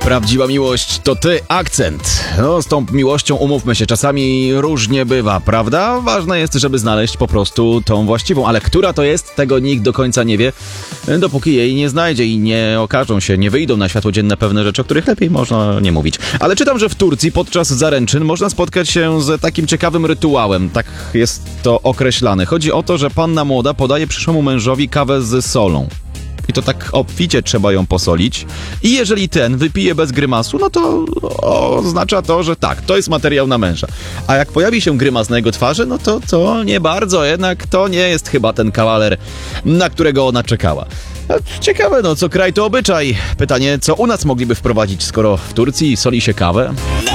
Prawdziwa miłość to ty, akcent. No, z tą miłością umówmy się, czasami różnie bywa, prawda? Ważne jest, żeby znaleźć po prostu tą właściwą, ale która to jest, tego nikt do końca nie wie, dopóki jej nie znajdzie i nie okażą się, nie wyjdą na światło dzienne pewne rzeczy, o których lepiej można nie mówić. Ale czytam, że w Turcji podczas zaręczyn można spotkać się z takim ciekawym rytuałem, tak jest to określane. Chodzi o to, że panna młoda podaje przyszłemu mężowi kawę z solą. I to tak obficie trzeba ją posolić. I jeżeli ten wypije bez grymasu, no to oznacza to, że tak, to jest materiał na męża. A jak pojawi się grymas na jego twarzy, no to nie bardzo, jednak to nie jest chyba ten kawaler, na którego ona czekała. Ciekawe, no co kraj to obyczaj. Pytanie, co u nas mogliby wprowadzić, skoro w Turcji soli się kawę?